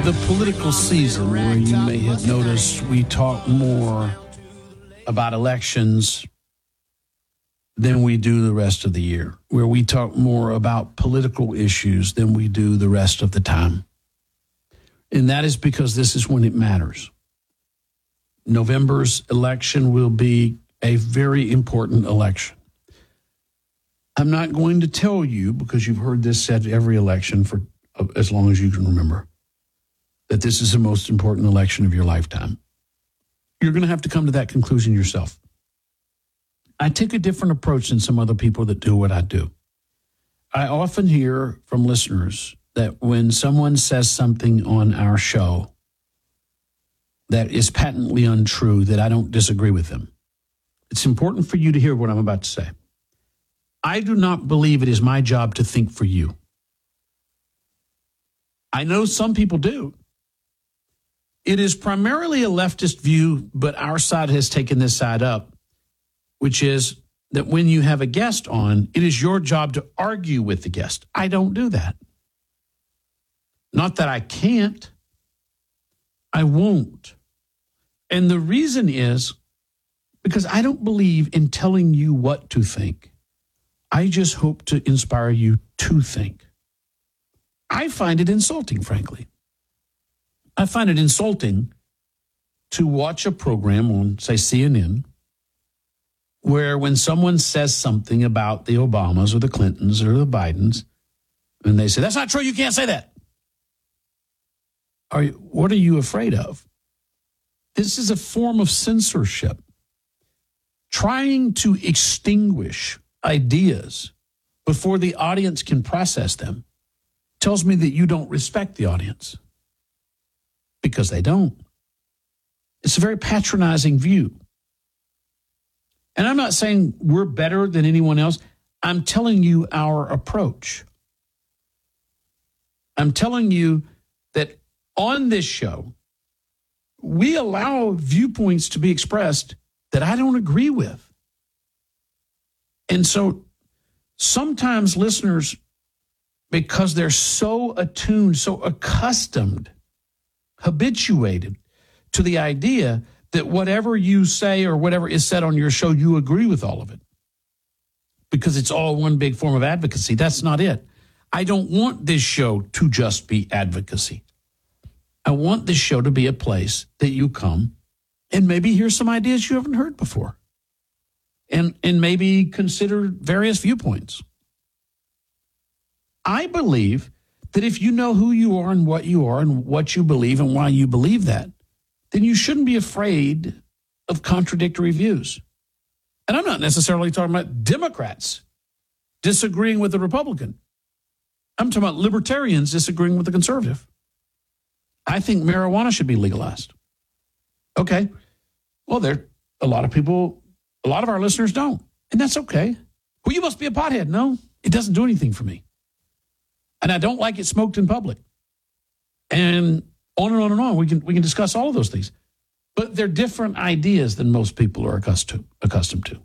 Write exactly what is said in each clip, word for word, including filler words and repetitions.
the political season, where you may have noticed we talk more about elections than we do the rest of the year, where we talk more about political issues than we do the rest of the time. And that is because this is when it matters. November's election will be a very important election. I'm not going to tell you, because you've heard this said every election for as long as you can remember, that this is the most important election of your lifetime. You're going to have to come to that conclusion yourself. I take a different approach than some other people that do what I do. I often hear from listeners that when someone says something on our show that is patently untrue, that I don't disagree with them. It's important for you to hear what I'm about to say. I do not believe it is my job to think for you. I know some people do. It is primarily a leftist view, but our side has taken this side up, which is that when you have a guest on, it is your job to argue with the guest. I don't do that. Not that I can't. I won't. And the reason is because I don't believe in telling you what to think. I just hope to inspire you to think. I find it insulting, frankly. I find it insulting to watch a program on, say, C N N, where when someone says something about the Obamas or the Clintons or the Bidens, and they say, that's not true, you can't say that. Are you, what are you afraid of? This is a form of censorship. Trying to extinguish ideas before the audience can process them tells me that you don't respect the audience, because they don't. It's a very patronizing view. And I'm not saying we're better than anyone else. I'm telling you our approach. I'm telling you that on this show, we allow viewpoints to be expressed that I don't agree with. And so sometimes listeners, because they're so attuned, so accustomed, habituated to the idea that whatever you say or whatever is said on your show, you agree with all of it, because it's all one big form of advocacy. That's not it. I don't want this show to just be advocacy. I want this show to be a place that you come and maybe hear some ideas you haven't heard before, and, and maybe consider various viewpoints. I believe that if you know who you are and what you are and what you believe and why you believe that, then you shouldn't be afraid of contradictory views. And I'm not necessarily talking about Democrats disagreeing with the Republican. I'm talking about libertarians disagreeing with the conservative. I think marijuana should be legalized. Okay. Well, there a lot of people, a lot of our listeners don't. And that's okay. Well, you must be a pothead. No, it doesn't do anything for me. And I don't like it smoked in public. And on and on and on. We can we can discuss all of those things. But they're different ideas than most people are accustomed accustomed to.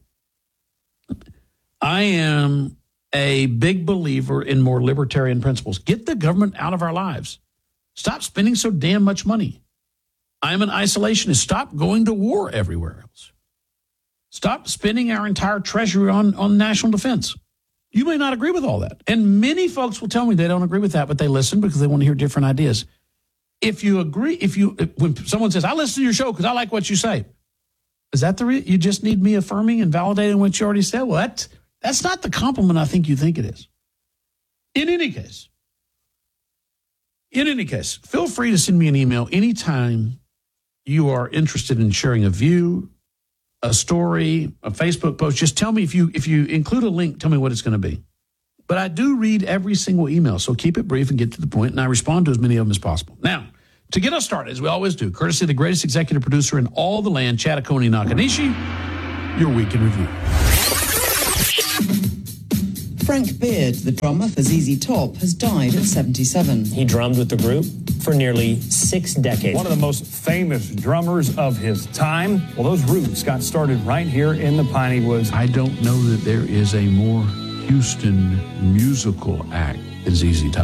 I am a big believer in more libertarian principles. Get the government out of our lives. Stop spending so damn much money. I'm an isolationist. Stop going to war everywhere else. Stop spending our entire treasury on, on national defense. You may not agree with all that. And many folks will tell me they don't agree with that, but they listen because they want to hear different ideas. If you agree, if you, if, when someone says, I listen to your show because I like what you say, is that the re- you just need me affirming and validating what you already said? Well, that, that's not the compliment I think you think it is. In any case, in any case, feel free to send me an email anytime you are interested in sharing a view, a story, a Facebook post. Just tell me if you if you include a link, tell me what it's going to be. But I do read every single email, so keep it brief and get to the point, and I respond to as many of them as possible. Now, to get us started, as we always do, courtesy of the greatest executive producer in all the land, Chatakoni Nakanishi, your Week in Review. Frank Beard, the drummer for Z Z Top, has died at seventy-seven. He drummed with the group for nearly six decades. One of the most famous drummers of his time. Well, those roots got started right here in the Piney Woods. I don't know that there is a more Houston musical act than Z Z Top.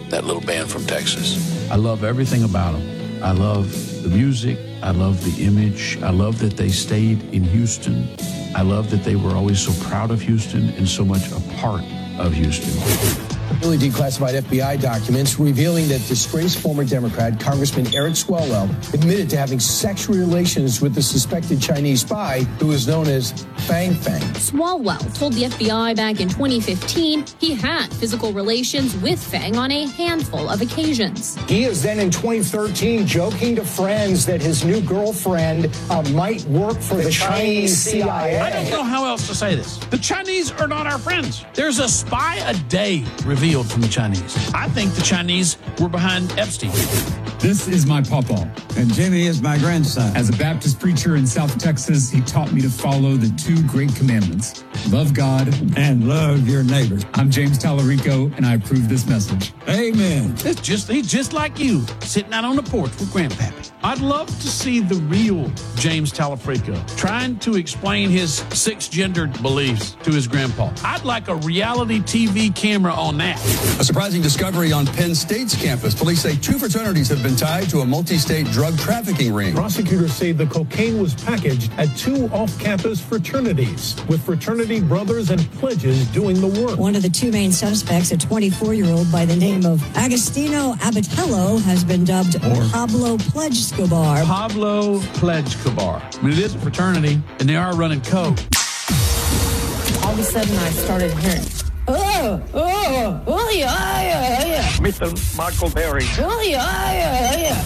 that little band from Texas. I love everything about them. I love the music. I love the image. I love that they stayed in Houston. I love that they were always so proud of Houston and so much a part of Houston. Newly declassified F B I documents revealing that disgraced former Democrat Congressman Eric Swalwell admitted to having sexual relations with the suspected Chinese spy who is known as Fang Fang. Swalwell told the F B I back in twenty fifteen he had physical relations with Fang on a handful of occasions. He is then in twenty thirteen joking to friends that his new girlfriend uh, might work for the, the Chinese C I A. I don't know how else to say this. The Chinese are not our friends. There's a spy a day revealed from the Chinese. I think the Chinese were behind Epstein. This is my pawpaw, and Jimmy is my grandson. As a Baptist preacher in South Texas, he taught me to follow the two great commandments: love God and love your neighbor. I'm James Tallarico, and I approve this message. Amen. It's just he's just like you, sitting out on the porch with Grandpappy. I'd love to see the real James Tallarico trying to explain his six-gendered beliefs to his grandpa. I'd like a reality T V camera on that. A surprising discovery on Penn State's campus. Police say two fraternities have been tied to a multi-state drug trafficking ring. Prosecutors say the cocaine was packaged at two off-campus fraternities, with fraternity brothers and pledges doing the work. One of the two main suspects, a twenty-four-year-old by the name of Agostino Abatello, has been dubbed or Pablo Pledge Escobar. Pablo Pledge Escobar. I mean, it is a fraternity, and they are running coke. All of a sudden, I started hearing, oh, oh, oh, yeah, yeah, yeah. Mister Michael Berry. Oh, yeah, yeah, yeah.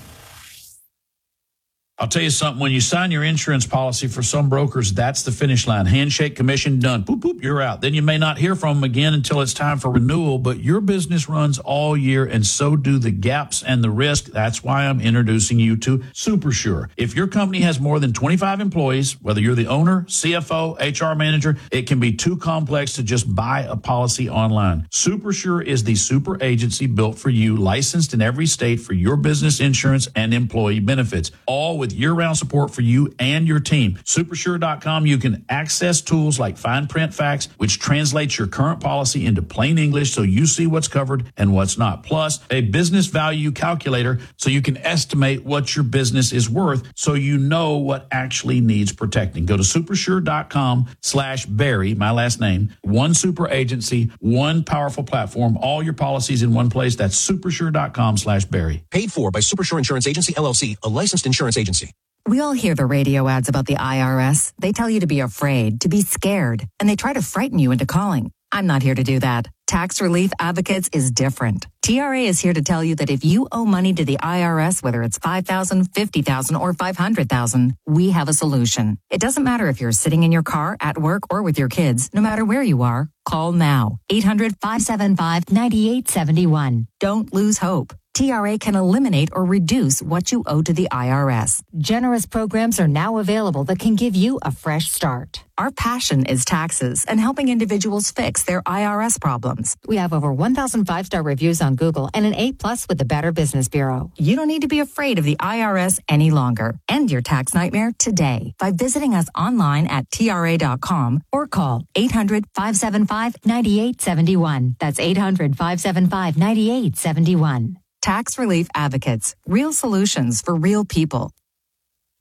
I'll tell you something. When you sign your insurance policy for some brokers, that's the finish line. Handshake, commission, done. Boop, boop, you're out. Then you may not hear from them again until it's time for renewal, but your business runs all year, and so do the gaps and the risk. That's why I'm introducing you to SuperSure. If your company has more than twenty-five employees, whether you're the owner, C F O, H R manager, it can be too complex to just buy a policy online. SuperSure is the super agency built for you, licensed in every state for your business insurance and employee benefits, all with year-round support for you and your team. Supersure dot com, you can access tools like fine print facts, which translates your current policy into plain English so you see what's covered and what's not. Plus, a business value calculator so you can estimate what your business is worth so you know what actually needs protecting. Go to supersure dot com slash Barry, my last name, one super agency, one powerful platform, all your policies in one place. That's supersure dot com slash Barry. Paid for by Supersure Insurance Agency, L L C, a licensed insurance agency. We all hear the radio ads about the I R S. They tell you to be afraid, to be scared, and they try to frighten you into calling. I'm not here to do that. Tax Relief Advocates is different. T R A is here to tell you that if you owe money to the I R S, whether it's five thousand dollars, fifty thousand dollars, or five hundred thousand dollars, we have a solution. It doesn't matter if you're sitting in your car, at work, or with your kids. No matter where you are, call now. eight hundred, five seven five, nine eight seven one. Don't lose hope. T R A can eliminate or reduce what you owe to the I R S. Generous programs are now available that can give you a fresh start. Our passion is taxes and helping individuals fix their I R S problems. We have over one thousand five-star reviews on Google and an A plus with the Better Business Bureau. You don't need to be afraid of the I R S any longer. End your tax nightmare today by visiting us online at T R A dot com or call eight hundred, five seven five, nine eight seven one. That's eight hundred, five seven five, nine eight seven one. Tax Relief Advocates. Real solutions for real people.